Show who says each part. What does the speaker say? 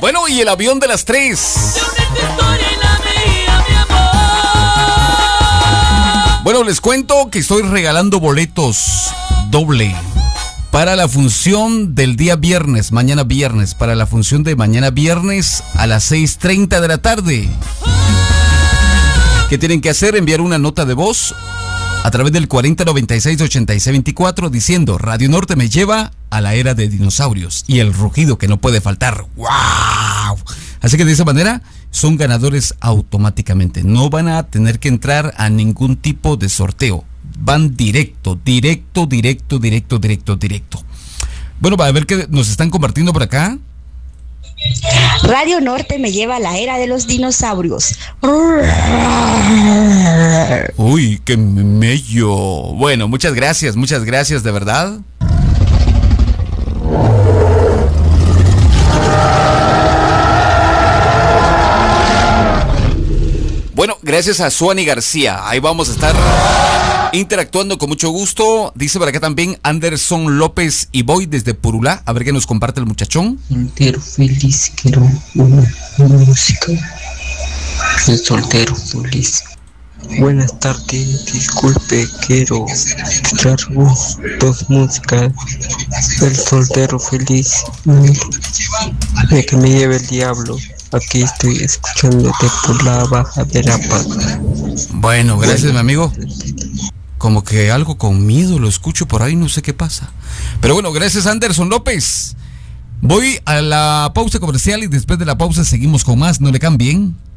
Speaker 1: Bueno, y el avión de las 3. Bueno, les cuento que estoy regalando boletos doble para la función del día viernes, mañana viernes, para la función de mañana viernes a las 6:30 de la tarde. ¿Qué tienen que hacer? Enviar una nota de voz a través del 4096-8624 diciendo: Radio Norte me lleva a la era de dinosaurios y el rugido que no puede faltar. ¡Wow! Así que de esa manera son ganadores automáticamente. No van a tener que entrar a ningún tipo de sorteo. Van directo. Bueno, para ver qué nos están compartiendo por acá.
Speaker 2: Radio Norte me lleva a la era de los dinosaurios.
Speaker 1: Uy, qué mello. Bueno, muchas gracias, de verdad. Bueno, gracias a Suani García. Ahí vamos a estar interactuando con mucho gusto. Dice por acá también Anderson López y voy desde Purulá. A ver qué nos comparte el muchachón.
Speaker 3: Soltero feliz, quiero una música. El soltero feliz. Buenas tardes, disculpe, quiero escuchar dos músicas. El soltero feliz, de que me lleve el diablo. Aquí estoy escuchándote por la Baja Verapaz.
Speaker 1: Bueno, gracias, mi amigo. Como que algo con miedo lo escucho por ahí, no sé qué pasa. Pero bueno, gracias, Anderson López. Voy a la pausa comercial y después de la pausa seguimos con más. No le cambien.